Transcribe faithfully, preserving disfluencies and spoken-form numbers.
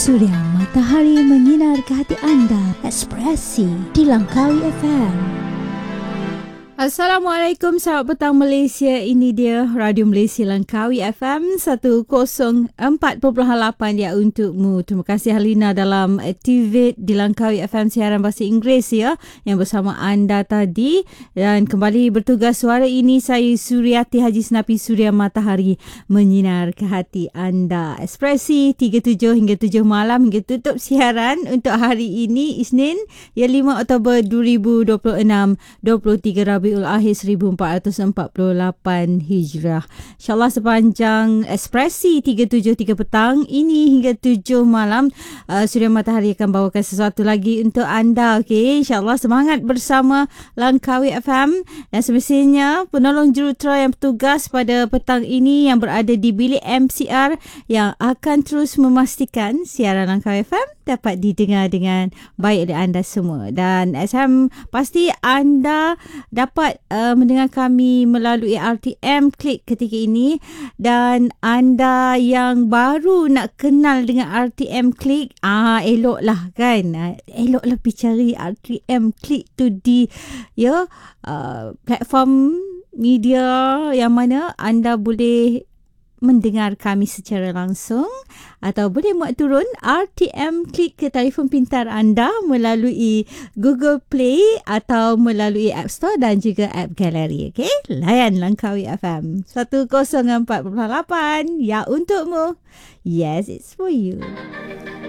Suria matahari menyinar ke hati anda. Ekspresi di Langkawi F M. Assalamualaikum sahabat petang Malaysia. Ini dia Radio Malaysia Langkawi F M seratus empat perpuluhan lapan ya untukmu. Terima kasih Halina dalam Activate di Langkawi F M siaran bahasa Inggeris ya yang bersama anda tadi. Dan kembali bertugas suara ini saya Suriati Haji Senapi Suria Matahari menyinar ke hati anda. Ekspresi tiga puluh tujuh hingga tujuh malam hingga tutup siaran untuk hari ini Isnin ya lima Oktober dua ribu dua puluh enam dua puluh tiga Rabiul Akhir seribu empat ratus empat puluh lapan Hijrah. InsyaAllah sepanjang ekspresi tiga puluh tujuh tiga petang ini hingga tujuh malam uh, Suria Matahari akan bawakan sesuatu lagi untuk anda. Okay? InsyaAllah semangat bersama Langkawi F M. Dan semestinya penolong jurutera yang bertugas pada petang ini yang berada di bilik M C R yang akan terus memastikan siaran Langkawi F M dapat didengar dengan baik oleh anda semua. Dan S M pasti anda dapat uh, mendengar kami melalui R T M Klik ketika ini. Dan anda yang baru nak kenal dengan R T M Klik, ah eloklah kan, ah, eloklah pergi cari R T M Klik tu di ya uh, platform media yang mana anda boleh mendengar kami secara langsung, atau boleh muat turun R T M Klik ke telefon pintar anda melalui Google Play atau melalui App Store dan juga App Gallery. Okay? Layan Langkawi F M seratus empat perpuluhan lapan ya untukmu. Yes, it's for you.